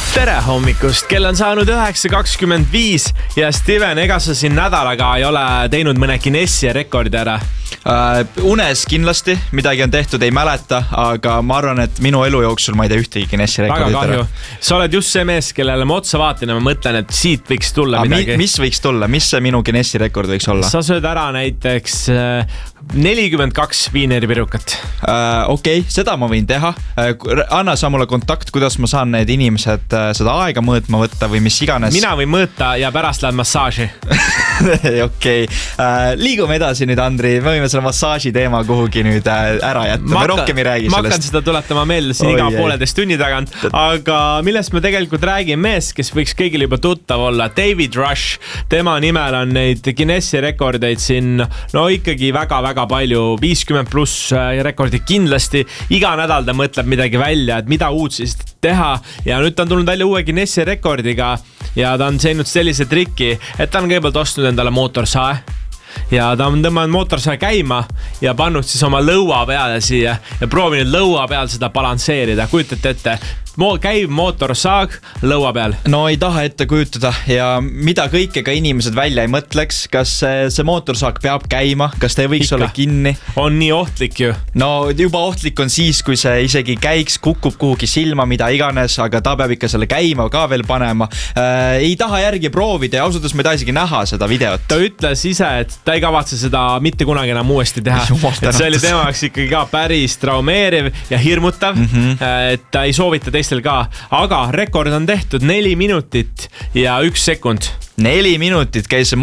Tere hommikust, kell on saanud 9.25 ja Steven, ega sa siin nädalaga ei ole teinud mõne Guinessi rekordi ära? Unes kindlasti, midagi on tehtud, ei mäleta, aga ma arvan, et minu elu jooksul ma ei tee ühtegi Guinessi rekordit ära. Väga kahju. Sa oled just see mees, kellele ma otsa vaatan ja ma mõtlen, et siit võiks tulla midagi. Mis võiks tulla? Mis see minu Guinessi rekord võiks olla? Sa sööd ära näiteks 42 viineripirukat. Okei, seda ma võin teha. Anna sa mulle kontakt, kuidas ma saan need inimesed seda aega mõõtma võtta või mis iganes. Mina võin mõõta ja pärast lähed massaaži. Okei. Liigume edasi nüüd, Andri. Me võime selle massaaži teema kuhugi nüüd ära jätta. Me rohkem ei räägi sellest. Ma hakkan seda tuletama meelde siin iga 1,5 tunni tagant. Aga millest me tegelikult räägime mees, kes võiks kõigile juba tuttav olla, David Rush. Tema nimel on neid Guinessi rekordeid siin, no ikkagi väga palju, 50+ rekordid kindlasti. Iga nädal ta mõtleb midagi välja, et mida uut siis teha. Ja nüüd ta on tulnud välja uue Guinessi rekordiga ja ta on teinud sellise triki, et ta on kõigepealt ostnud endale mootorsae. Ja ta on tõmmanud mootorsae käima ja pannud siis oma lõua peale siia ja proovinud lõua peal seda balansseerida. Kujutate ette, käiv mootorsaag lõua peal. No ei taha ette kujutada ja mida kõike ka inimesed välja ei mõtleks. Kas see mootorsaag peab käima? Kas ta võiks olla kinni? On nii ohtlik ju. No juba ohtlik on siis, kui see isegi käiks, kukub kuhugi silma, mida iganes, aga ta peab ikka selle käima ka veel panema. Ei taha järgi proovida ja ausalt ma ei taha isegi näha seda videot. Ta ütles ise, et ta ei kavatse seda mitte kunagi enam uuesti teha. Et see oli temaks ikkagi ka päris traumeeriv ja hirmutav, et ta ei soovita teistel ka. Aga rekord on tehtud 4 minutit ja 1 sekund. 4 minutit käis see